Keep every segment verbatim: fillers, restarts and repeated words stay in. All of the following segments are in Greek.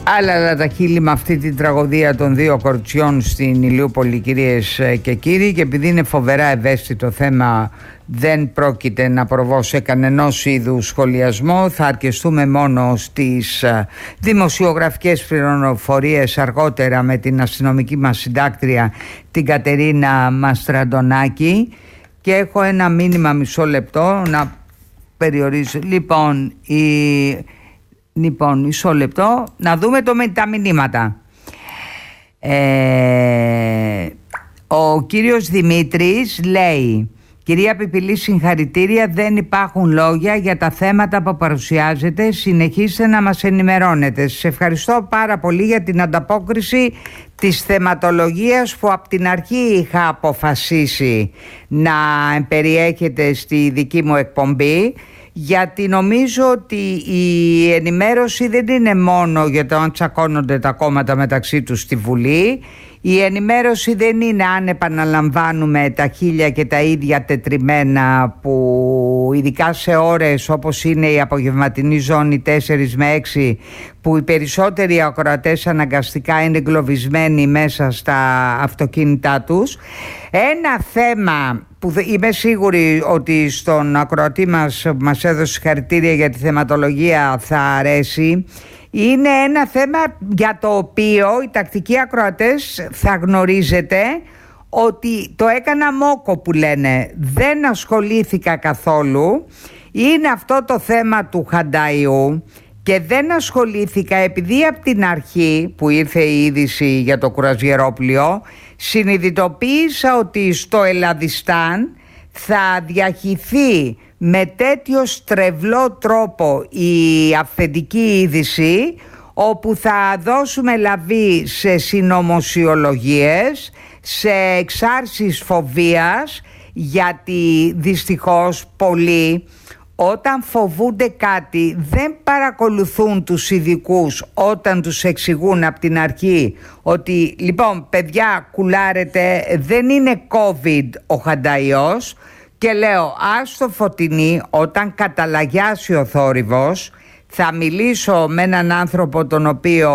Άλλα άλλα τα χείλη με αυτή την τραγωδία των δύο κοριτσιών στην Ηλιούπολη, κυρίες και κύριοι, και επειδή είναι φοβερά ευαίσθητο θέμα, δεν πρόκειται να προβώ σε κανενός είδους σχολιασμό. Θα αρκεστούμε μόνο στις δημοσιογραφικές πληροφορίες αργότερα με την αστυνομική μας συντάκτρια, την Κατερίνα Μαστραντονάκη, και έχω ένα μήνυμα, μισό λεπτό να περιορίσω. Λοιπόν, η... Λοιπόν, μισό λεπτό, να δούμε το, τα μηνύματα. Ε, ο κύριος Δημήτρης λέει: κυρία Πιπηλή, συγχαρητήρια, δεν υπάρχουν λόγια για τα θέματα που παρουσιάζετε, συνεχίστε να μας ενημερώνετε. Σας ευχαριστώ πάρα πολύ για την ανταπόκριση της θεματολογίας που από την αρχή είχα αποφασίσει να περιέχεται στη δική μου εκπομπή, γιατί νομίζω ότι η ενημέρωση δεν είναι μόνο για το αν τσακώνονται τα κόμματα μεταξύ τους στη Βουλή. Η ενημέρωση δεν είναι αν επαναλαμβάνουμε τα χίλια και τα ίδια τετριμένα, που ειδικά σε ώρες όπως είναι η απογευματινή ζώνη τέσσερα με έξι, που οι περισσότεροι ακροατές αναγκαστικά είναι εγκλωβισμένοι μέσα στα αυτοκίνητά τους. Ένα θέμα που είμαι σίγουρη ότι στον ακροατή μας μας έδωσε συγχαρητήρια για τη θεματολογία θα αρέσει, είναι ένα θέμα για το οποίο οι τακτικοί ακροατές θα γνωρίζετε ότι το έκανα μόκο, που λένε, δεν ασχολήθηκα καθόλου. Είναι αυτό το θέμα του Χανταϊού, και δεν ασχολήθηκα επειδή από την αρχή που ήρθε η είδηση για το κουραζιερόπλοιο συνειδητοποίησα ότι στο Ελλαδιστάν θα διαχυθεί με τέτοιο στρεβλό τρόπο η αυθεντική είδηση, όπου θα δώσουμε λαβή σε συνωμοσιολογίες, σε εξάρσεις φοβίας, γιατί δυστυχώς πολλοί όταν φοβούνται κάτι δεν παρακολουθούν τους ειδικούς όταν τους εξηγούν από την αρχή ότι λοιπόν παιδιά κουλάρετε, δεν είναι COVID ο Χανταϊός. Και λέω άστο Φωτεινή, όταν καταλαγιάσει ο θόρυβος θα μιλήσω με έναν άνθρωπο τον οποίο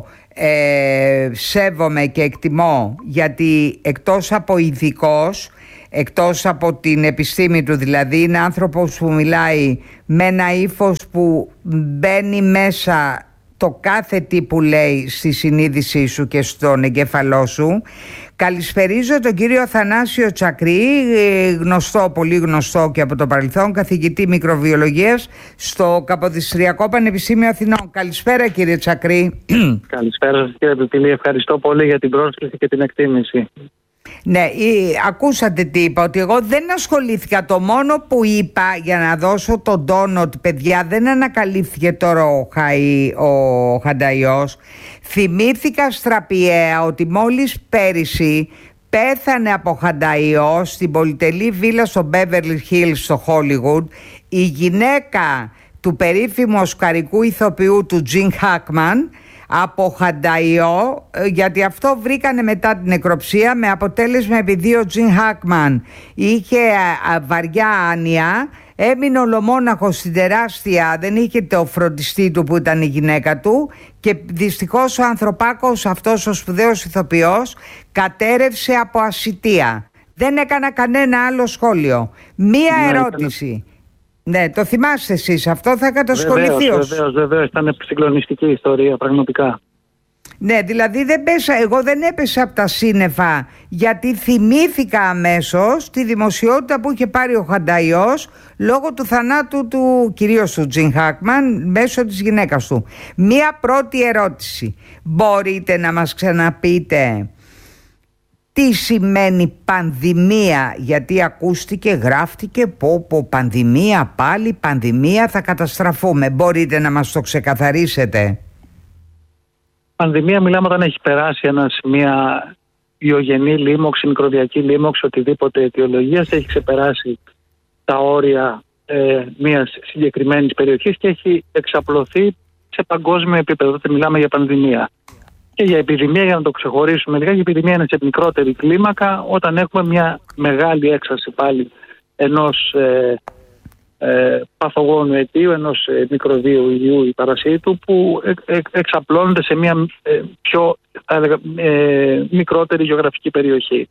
ε, σέβομαι και εκτιμώ, γιατί εκτός από ειδικός, εκτός από την επιστήμη του δηλαδή, είναι άνθρωπος που μιλάει με ένα ύφος που μπαίνει μέσα το κάθε τι που λέει στη συνείδησή σου και στον εγκέφαλό σου. Καλησπερίζω τον κύριο Θανάσιο Τσακρή, γνωστό, πολύ γνωστό και από το παρελθόν, καθηγητή μικροβιολογίας στο Καποδιστριακό Πανεπιστήμιο Αθηνών. Καλησπέρα κύριε Τσακρή. Καλησπέρα σας κύριε Πιπηλή, ευχαριστώ πολύ για την πρόσκληση και την εκτίμηση. Ναι, ακούσατε τι είπα, ότι εγώ δεν ασχολήθηκα. Το μόνο που είπα για να δώσω τον τόνο ότι παιδιά δεν ανακαλύφθηκε τώρα ο, Χαϊ, ο Χανταϊός. Θυμήθηκα στραπιαία ότι μόλις πέρυσι πέθανε από Χανταϊό στην πολυτελή βίλα στο Beverly Hills στο Hollywood η γυναίκα του περίφημου οσκαρικού ηθοποιού του Gene Hackman από Χανταϊό, γιατί αυτό βρήκανε μετά την νεκροψία, με αποτέλεσμα επειδή ο Τζιν Χάκμαν είχε βαριά άνοια, έμεινε ολομόναχος στην τεράστια, δεν είχε το φροντιστή του που ήταν η γυναίκα του, και δυστυχώς ο ανθρωπάκος αυτός ο σπουδαίος ηθοποιός κατέρευσε από ασιτεία. Δεν έκανα κανένα άλλο σχόλιο. Μία ναι, ερώτηση ήταν... Ναι, το θυμάστε εσείς αυτό, θα κατασχοληθεί. Βεβαίως, βεβαίως, βεβαίως, ήταν συγκλονιστική ιστορία, πραγματικά. Ναι, δηλαδή δεν πέσα, εγώ δεν έπεσα από τα σύννεφα, γιατί θυμήθηκα αμέσως τη δημοσιότητα που είχε πάρει ο Χανταϊός λόγω του θανάτου του κυρίως του Τζιν Χάκμαν μέσω της γυναίκας του. Μία πρώτη ερώτηση. Μπορείτε να μας ξαναπείτε τι σημαίνει πανδημία, γιατί ακούστηκε, γράφτηκε, πω πω πανδημία, πάλι πανδημία, θα καταστραφούμε. Μπορείτε να μας το ξεκαθαρίσετε? Πανδημία μιλάμε όταν έχει περάσει ένας, μια ιογενή λίμωξη, μικροβιακή λίμωξη, οτιδήποτε αιτιολογίας, έχει ξεπεράσει τα όρια ε, μιας συγκεκριμένης περιοχής και έχει εξαπλωθεί σε παγκόσμιο επίπεδο. Τότε μιλάμε για πανδημία. Και για επιδημία, για να το ξεχωρίσουμε λίγα, η επιδημία είναι σε μικρότερη κλίμακα όταν έχουμε μια μεγάλη έξαρση πάλι ενός ε, ε, παθογόνου αιτίου, ενός ε, μικροβίου ιού ή παρασίτου, που ε, ε, εξαπλώνεται σε μια ε, πιο θα έλεγα, ε, μικρότερη γεωγραφική περιοχή.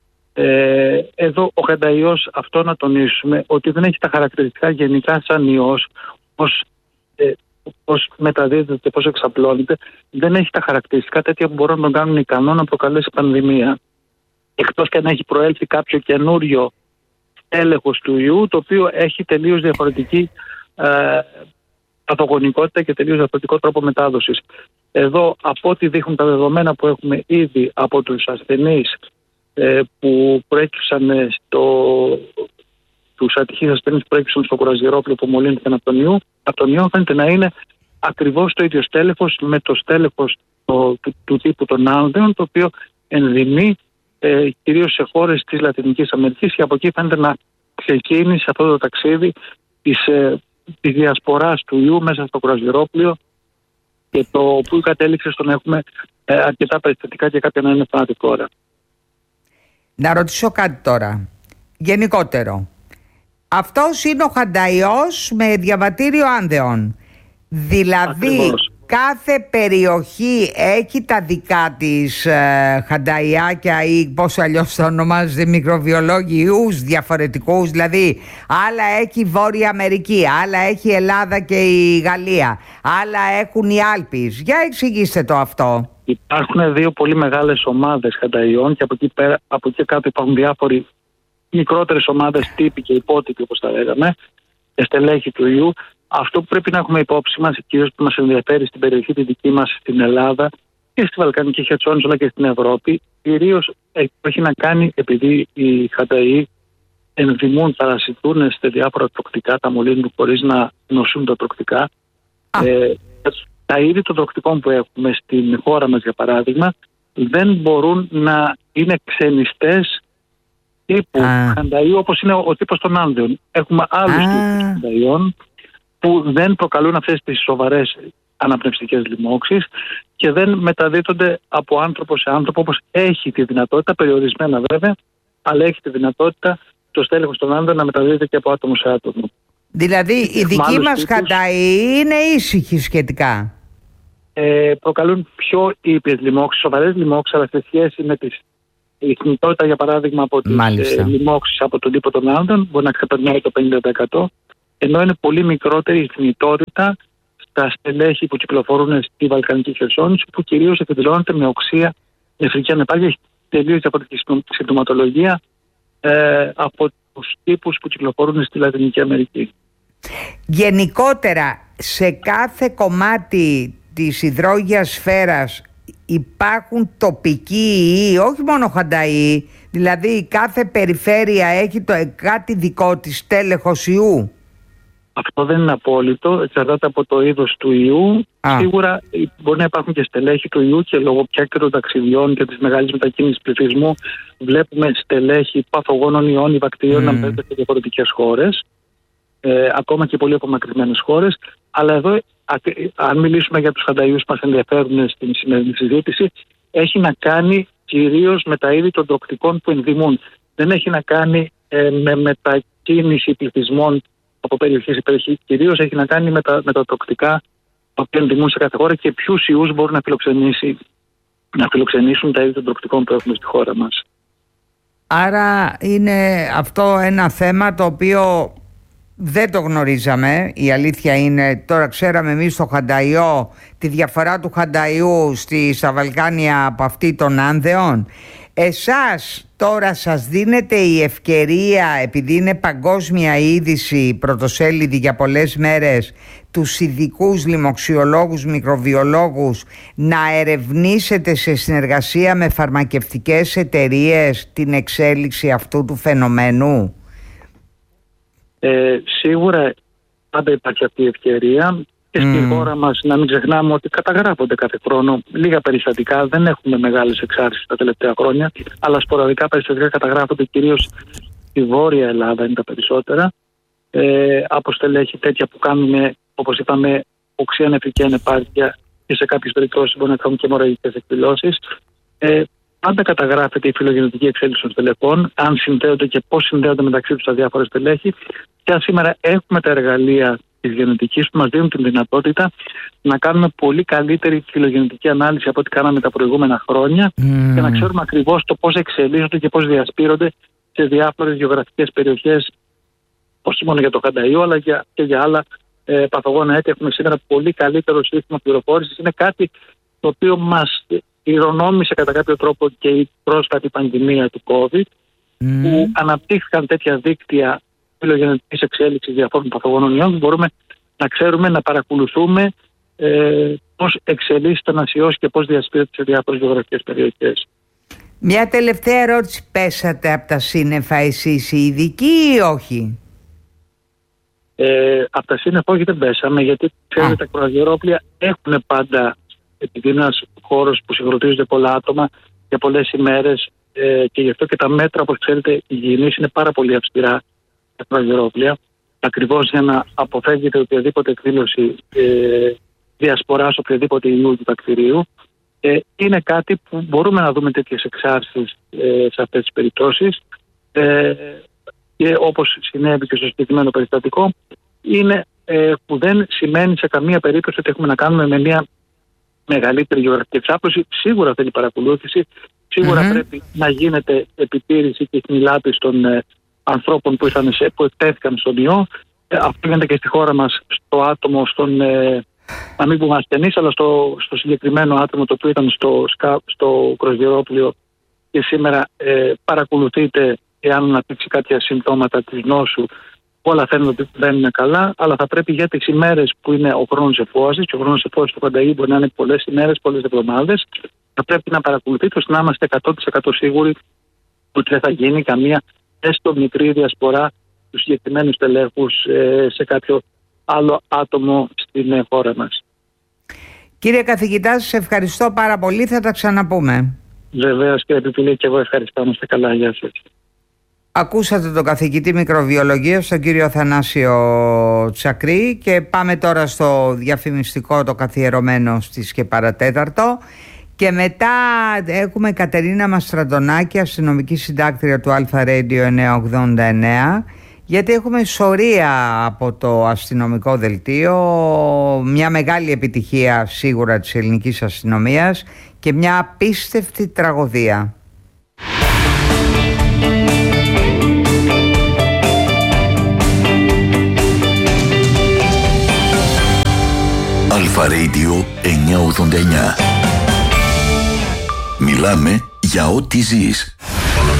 Ε, εδώ ο χανταϊός, αυτό να τονίσουμε, ότι δεν έχει τα χαρακτηριστικά γενικά σαν ιός, ως, ε, πώς μεταδίδεται και πώς εξαπλώνεται, δεν έχει τα χαρακτηριστικά τέτοια που μπορούν να τον κάνουν ικανό να προκαλέσει πανδημία. Εκτός και να έχει προέλθει κάποιο καινούριο έλεγχος του ιού, το οποίο έχει τελείως διαφορετική ε, παθογονικότητα και τελείως διαφορετικό τρόπο μετάδοσης. Εδώ, από ό,τι δείχνουν τα δεδομένα που έχουμε ήδη από τους ασθενείς ε, που προέκυψαν στο... τους ατυχείς ασθενείς που προέκυψαν στο κουραζιερόπλαιο που μολύνθηκαν από τον ιό, από τον ιό φαίνεται να είναι ακριβώς το ίδιο στέλεχος με το στέλεχος το, του, του τύπου των άνδεων, το οποίο ενδυμεί ε, κυρίως σε χώρες της Λατινικής Αμερικής, και από εκεί φαίνεται να ξεκίνησε αυτό το ταξίδι της, ε, της διασποράς του ιού μέσα στο κουραζιερόπλαιο, και το που κατέληξε στο να έχουμε ε, αρκετά περιστατικά και κάποια να είναι θανατικά τώρα. Να ρωτήσω κάτι τώρα, γενικότερο. Αυτός είναι ο χανταϊός με διαβατήριο άνδεων. Δηλαδή, ακριβώς, κάθε περιοχή έχει τα δικά της ε, χανταϊάκια ή πώς αλλιώς το ονομάζεται, μικροβιολόγιους διαφορετικούς. Δηλαδή, άλλα έχει η Βόρεια Αμερική, άλλα έχει η Ελλάδα και η Γαλλία, άλλα έχουν οι Άλπεις. Για εξηγήστε το αυτό. Υπάρχουν δύο πολύ μεγάλες ομάδες χανταϊών, και από εκεί, πέρα, από εκεί κάτω υπάρχουν διάφοροι μικρότερες ομάδες, τύποι και υπότυποι, όπως τα λέγαμε, στελέχη του ιού. Αυτό που πρέπει να έχουμε υπόψη μας, κυρίως που μας ενδιαφέρει στην περιοχή τη δική μας, στην Ελλάδα και στη Βαλκανική Χερσόνησο, αλλά και στην Ευρώπη, κυρίως έχει να κάνει, επειδή οι χανταϊοί ενδυμούν, παρασιτούν σε διάφορα τροκτικά, τα μολύνουν χωρίς να νοσούν τα τροκτικά. Ε, τα είδη των τροκτικών που έχουμε στην χώρα μας, για παράδειγμα, δεν μπορούν να είναι ξενιστές τύπου ah. χανταϊού, όπως είναι ο, ο τύπος των άνδεων. Έχουμε άλλους ah. τύπους χανταϊών που δεν προκαλούν αυτές τις σοβαρές αναπνευστικές λοιμώξεις και δεν μεταδίδονται από άνθρωπο σε άνθρωπο, όπως έχει τη δυνατότητα, περιορισμένα βέβαια, αλλά έχει τη δυνατότητα το στέλεχος των άνδεων να μεταδίδεται και από άτομο σε άτομο. Δηλαδή η δική μας χανταϊοί είναι ήσυχοι σχετικά. Ε, προκαλούν πιο ήπιες λοιμώξεις, σοβαρές λοιμώξεις, αλλά σε σχέση με τις, η θνητότητα, για παράδειγμα, από τις ε, λοιμώξεις από τον τύπο των άνδεων μπορεί να ξεπερνάει το πενήντα τοις εκατό, ενώ είναι πολύ μικρότερη η θνητότητα στα στελέχη που κυκλοφορούν στη Βαλκανική Χερσόνησο, που κυρίως εκδηλώνεται με οξεία, νεφρική ανεπάρκεια, έχει τελείως διαφορετική συμπτωματολογία ε, από τους τύπους που κυκλοφορούν στη Λατινική Αμερική. Γενικότερα, σε κάθε κομμάτι της υδρόγειας σφαίρας υπάρχουν τοπικοί ιοί, όχι μόνο χανταϊοί, δηλαδή κάθε περιφέρεια έχει το, κάτι δικό της τέλεχος ιού. Αυτό δεν είναι απόλυτο, εξαρτάται από το είδος του ιού. Α. Σίγουρα μπορεί να υπάρχουν και στελέχη του ιού, και λόγω πια και των ταξιδιών και της μεγάλης μετακίνησης πληθυσμού βλέπουμε στελέχη παθογόνων ιών ή βακτηρίων mm. να μπαίνουν σε διαφορετικές χώρες, ε, ακόμα και πολύ απομακρυσμένες χώρες. Αλλά εδώ, αν μιλήσουμε για τους χανταϊούς που μας ενδιαφέρουν στην σημερινή συζήτηση, έχει να κάνει κυρίως με τα είδη των τροκτικών που ενδυμούν. Δεν έχει να κάνει ε, με μετακίνηση πληθυσμών από περιοχή σε περιοχή. Κυρίως έχει να κάνει με τα, με τα τροκτικά που ενδυμούν σε κάθε χώρα και ποιους ιούς μπορούν να, φιλοξενήσει, να φιλοξενήσουν τα είδη των τροκτικών που έχουμε στη χώρα μας. Άρα είναι αυτό ένα θέμα το οποίο δεν το γνωρίζαμε. Η αλήθεια είναι, τώρα ξέραμε εμείς το χανταϊό, τη διαφορά του χανταϊού στη, στα Βαλκάνια από αυτή των άνδεων. Εσάς τώρα σας δίνεται η ευκαιρία, επειδή είναι παγκόσμια είδηση, πρωτοσέλιδη για πολλές μέρες, τους ειδικούς λοιμοξιολόγους, μικροβιολόγους, να ερευνήσετε σε συνεργασία με φαρμακευτικές εταιρείες την εξέλιξη αυτού του φαινομένου? Ε, σίγουρα πάντα υπάρχει αυτή η ευκαιρία. Και στη mm. χώρα μας να μην ξεχνάμε ότι καταγράφονται κάθε χρόνο λίγα περιστατικά. Δεν έχουμε μεγάλες εξάρσεις τα τελευταία χρόνια, αλλά σποραδικά περιστατικά καταγράφονται κυρίως στη Βόρεια Ελλάδα, είναι τα περισσότερα. Ε, από στελέχη τέτοια που κάνουν, όπως είπαμε, οξεία νεφρική ανεπάρκεια, και σε κάποιες περιπτώσεις μπορεί να κάνουν και αιμορραγικές εκδηλώσεις. Ε, πάντα καταγράφεται η φιλογενετική εξέλιξη των στελεχών, αν συνδέονται και πώς συνδέονται μεταξύ τους τα διάφορα στελέχη. Και σήμερα έχουμε τα εργαλεία της γενετικής που μας δίνουν την δυνατότητα να κάνουμε πολύ καλύτερη φιλογενετική ανάλυση από ό,τι κάναμε τα προηγούμενα χρόνια mm. και να ξέρουμε ακριβώς το πώς εξελίσσονται και πώς διασπείρονται σε διάφορες γεωγραφικές περιοχές, όχι μόνο για το χανταϊό, αλλά και για άλλα ε, παθογόνα έτη. Έχουμε σήμερα πολύ καλύτερο σύστημα πληροφόρησης. Είναι κάτι το οποίο μας ηρωνόμησε κατά κάποιο τρόπο και η πρόσφατη πανδημία του COVID, mm. που αναπτύχθηκαν τέτοια δίκτυα φιλογενετικής εξέλιξης διαφόρων παθογόνων ιών, που μπορούμε να ξέρουμε, να παρακολουθούμε ε, πώς εξελίσσεται ένας ιός και πώς διασπείρεται σε διάφορες γεωγραφικές περιοχές. Μια τελευταία ερώτηση. Πέσατε από τα σύννεφα εσείς οι ειδικοί ή όχι? Ε, από τα σύννεφα όχι, δεν πέσαμε, γιατί ξέρετε, τα κρουαζιερόπλια έχουν πάντα, επειδή είναι ένας χώρος που συγκροτίζονται πολλά άτομα για πολλές ημέρες, ε, και γι' αυτό και τα μέτρα, όπως ξέρετε, υγιεινής είναι πάρα πολύ αυστηρά τα κρουαζιερόπλια, ακριβώς για να αποφεύγεται οποιαδήποτε εκδήλωση ε, διασποράς οποιαδήποτε ιού του βακτηρίου. Ε, είναι κάτι που μπορούμε να δούμε τέτοιες εξάρσεις ε, σε αυτές τις περιπτώσεις, ε, και όπως συνέβη και στο συγκεκριμένο περιστατικό, είναι ε, που δεν σημαίνει σε καμία περίπτωση ότι έχουμε να κάνουμε με μια μεγαλύτερη γεωγραφική εξάπλωση. Σίγουρα θέλει παρακολούθηση, σίγουρα mm-hmm. πρέπει να γίνεται επιτήρηση και χνηλάτης των ε, ανθρώπων που, ήρθαν σε, που εκτέθηκαν στον ιό. Ε, αυτό γίνεται και στη χώρα μας, στο άτομο, στον, ε, να μην πούμε ασθενής, αλλά στο, στο συγκεκριμένο άτομο το οποίο ήταν στο, στο κρουαζιερόπλιο και σήμερα ε, παρακολουθείται εάν αναπτύξει κάποια συμπτώματα της νόσου. Όλα φαίνονται ότι δεν είναι καλά, αλλά θα πρέπει για τις ημέρες που είναι ο χρόνος εφόασης, και ο χρόνος εφόασης του Χανταΐ μπορεί να είναι πολλές ημέρες, πολλές εβδομάδες, θα πρέπει να παρακολουθείτε ώστε να είμαστε εκατό τοις εκατό σίγουροι ότι δεν θα γίνει καμία έστω μικρή διασπορά του συγκεκριμένου στελέχους ε, σε κάποιο άλλο άτομο στην χώρα μας. Κύριε καθηγητά, σας ευχαριστώ πάρα πολύ. Θα τα ξαναπούμε. Βεβαίως, κύριε Πιπηλή, και εγώ ευχαριστώ. Να είστε καλά. Γεια σας. Ακούσατε τον καθηγητή μικροβιολογίας, τον κύριο Θανάσιο Τσακρή, και πάμε τώρα στο διαφημιστικό το καθιερωμένο στις και παρατέταρτο, και μετά έχουμε Κατερίνα Μαστραντονάκη, αστυνομική συντάκτρια του Αλφα Radio εννιακόσια ογδόντα εννέα, γιατί έχουμε σωρία από το αστυνομικό δελτίο, μια μεγάλη επιτυχία σίγουρα της ελληνικής αστυνομίας και μια απίστευτη τραγωδία. Αλφα Radio εννιακόσια ογδόντα εννέα. Μιλάμε για ό,τι ζεις.